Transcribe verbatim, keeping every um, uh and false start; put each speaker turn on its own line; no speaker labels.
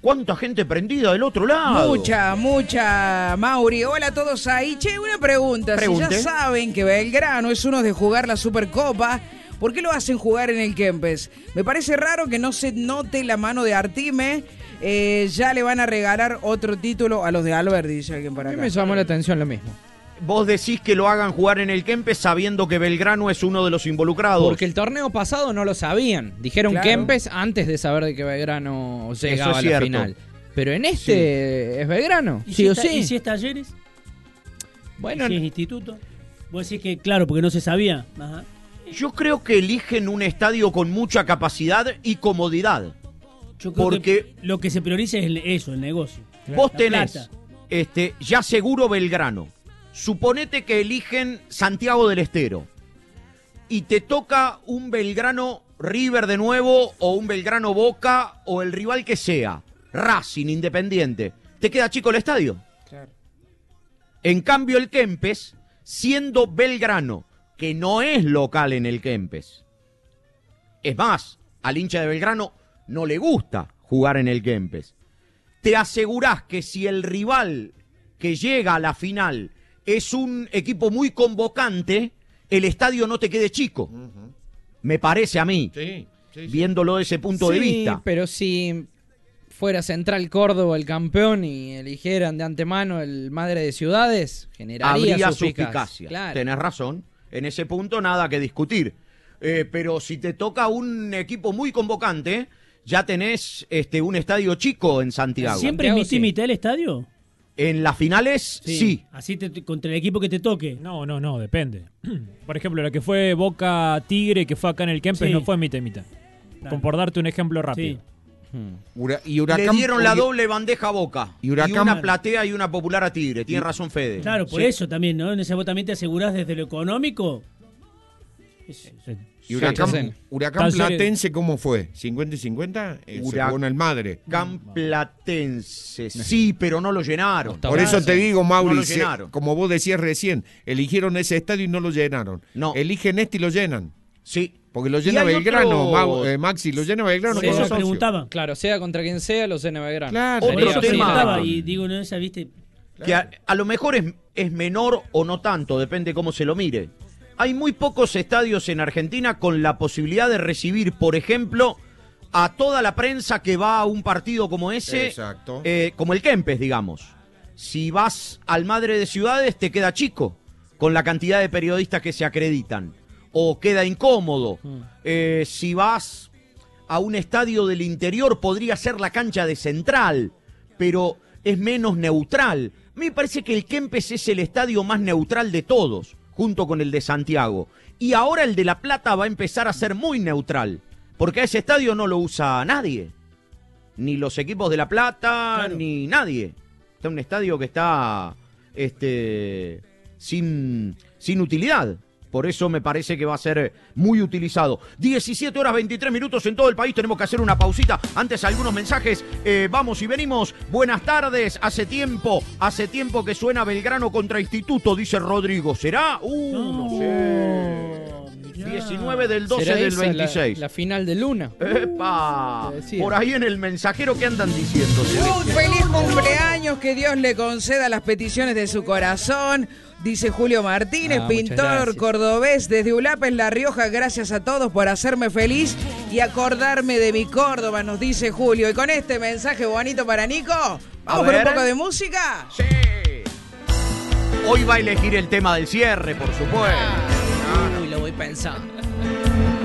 ¿Cuánta gente prendida del otro lado?
Mucha, mucha, Mauri. Hola a todos ahí. Che, una pregunta.
Pregunte.
Si ya saben que Belgrano es uno de jugar la Supercopa, ¿por qué lo hacen jugar en el Kempes? Me parece raro que no se note la mano de Artime. Eh, ya le van a regalar otro título a los de Albert, dice alguien para
A
acá.
mí me llamó la atención lo mismo.
Vos decís que lo hagan jugar en el Kempes sabiendo que Belgrano es uno de los involucrados.
Porque el torneo pasado no lo sabían. Dijeron
Claro.
Kempes antes de saber de que Belgrano
Eso
llegaba
es
a la
cierto.
final. Pero en este es Belgrano,
¿Y
sí
si
o
está-
sí.
¿Y si es Talleres?
Bueno,
¿Y si es instituto? Vos decís que, claro, porque no se sabía. Ajá.
Yo creo que eligen un estadio con mucha capacidad y comodidad.
Yo creo
Porque-
que lo que se prioriza es el- eso, el negocio.
Vos
La
tenés
plata.
este, ya seguro Belgrano. Suponete que eligen Santiago del Estero. Y te toca un Belgrano River de nuevo, o un Belgrano Boca, o el rival que sea. Racing, Independiente. ¿Te queda chico el estadio?
Claro.
En cambio, el Kempes, siendo Belgrano, que no es local en el Kempes. Es más, al hincha de Belgrano no le gusta jugar en el Kempes. Te asegurás que si el rival que llega a la final es un equipo muy convocante, el estadio no te quede chico. Uh-huh. Me parece a mí,
Sí, sí, sí.
viéndolo desde ese punto de
sí,
vista.
pero si fuera Central Córdoba el campeón y eligieran de antemano el Madre de Ciudades, generaría
Habría
suspicacia.
suspicacia.
Claro.
Tenés razón. En ese punto nada que discutir. Eh, pero si te toca un equipo muy convocante, ya tenés este, un estadio chico en Santiago.
¿Siempre es
Santiago,
mitad
sí.
y mitad el estadio?
En las finales, sí.
Así te- contra el equipo que te toque.
No, no, no, depende. Por ejemplo, la que fue Boca Tigre, que fue acá en el Kempes,
Sí.
no fue mitad y mitad.
Claro.
Con por darte un ejemplo rápido.
Sí.
Hura- y
Le
Huracán,
dieron la
Uri-
doble bandeja a Boca.
y Huracán-
una platea y una popular a Tigre. Tiene razón Fede.
Claro, por
Sí.
eso también, ¿no? En ese vos también te asegurás desde lo económico. Es-
Sí.
Y Huracán,
Sí, sí.
Huracán
Talleres.
Platense, ¿cómo fue? ¿cincuenta y cincuenta? Eh, se
Huracán-
jugó en el Madre.
Camplatense. Sí, pero no lo llenaron.
Está
Por
bueno.
eso te digo,
No
Mauri,
lo
se-
llenaron.
como vos decías recién, eligieron ese estadio y no lo llenaron.
No.
Eligen este y lo llenan.
Sí.
Porque lo
Y
llena
hay
Belgrano,
otro-
Mau- eh, Maxi, lo llena Belgrano.
Por
con
eso
los socios.
preguntaba.
Claro, sea contra quien sea, los N Belgrano.
Claro.
Por
Otro
eso
tema-
preguntaba y digo, no, esa, viste.
Que a, a lo mejor es, es menor o no tanto, depende cómo se lo mire. Hay muy pocos estadios en Argentina con la posibilidad de recibir, por ejemplo, a toda la prensa que va a un partido como ese,
Exacto.
eh, como el Kempes, digamos. Si vas al Madre de Ciudades, te queda chico con la cantidad de periodistas que se acreditan. O queda incómodo. Eh, si vas a un estadio del interior, podría ser la cancha de Central, pero es menos neutral. Me parece que el Kempes es el estadio más neutral de todos, junto con el de Santiago. Y ahora el de La Plata va a empezar a ser muy neutral, porque a ese estadio no lo usa nadie. Ni los equipos de La Plata,
Claro.
ni nadie. Está un estadio que está este, sin, sin utilidad. Por eso me parece que va a ser muy utilizado. diecisiete horas veintitrés minutos en todo el país. Tenemos que hacer una pausita. Antes algunos mensajes. Eh, vamos y venimos. Buenas tardes. Hace tiempo, hace tiempo que suena Belgrano contra Instituto, dice Rodrigo. ¿Será? Uh, no, sé. diecinueve del doce
¿Será
del
esa la-
veintiséis.
La, final de Luna.
¡Epa!
Te decía.
Por ahí en el mensajero, ¿qué andan diciendo?
Un feliz cumpleaños, que Dios le conceda las peticiones de su corazón, dice Julio Martínez,
Ah, muchas
pintor
gracias.
cordobés desde Ulapa en La Rioja. Gracias a todos por hacerme feliz y acordarme de mi Córdoba, nos dice Julio. Y con este mensaje bonito para Nico, vamos con un
ver.
poco de música.
Sí. Hoy va a elegir el tema del cierre, por supuesto.
Uy, lo voy pensando.